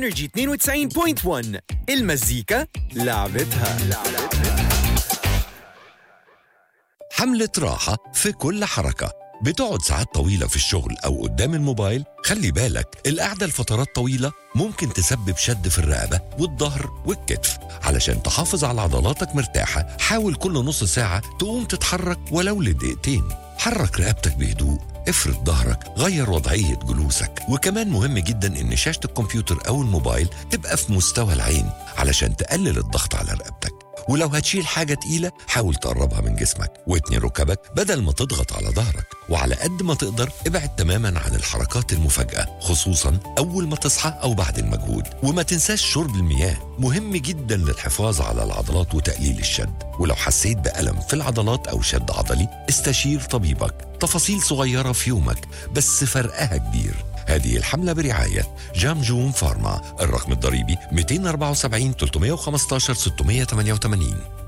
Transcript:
انرجي 92.1 المزيكا لعبتها. حملة راحة في كل حركة. بتقعد ساعات طويلة في الشغل أو قدام الموبايل؟ خلي بالك، القعدة لفترات طويلة ممكن تسبب شد في الرقبة والظهر والكتف. علشان تحافظ على عضلاتك مرتاحة، حاول كل نص ساعة تقوم تتحرك ولو لدقيقتين. حرك رقبتك بهدوء، افرد ظهرك، غير وضعية جلوسك. وكمان مهم جدا ان شاشة الكمبيوتر او الموبايل تبقى في مستوى العين علشان تقلل الضغط على رقبتك. ولو هتشيل حاجة تقيلة حاول تقربها من جسمك واتني ركبك بدل ما تضغط على ظهرك. وعلى قد ما تقدر ابعد تماما عن الحركات المفاجئة، خصوصا أول ما تصحى أو بعد المجهود. وما تنساش شرب المياه، مهم جدا للحفاظ على العضلات وتقليل الشد. ولو حسيت بألم في العضلات أو شد عضلي استشير طبيبك. تفاصيل صغيرة في يومك بس فرقها كبير. هذه الحملة برعاية جامجون فارما. الرقم الضريبي 274 315 688.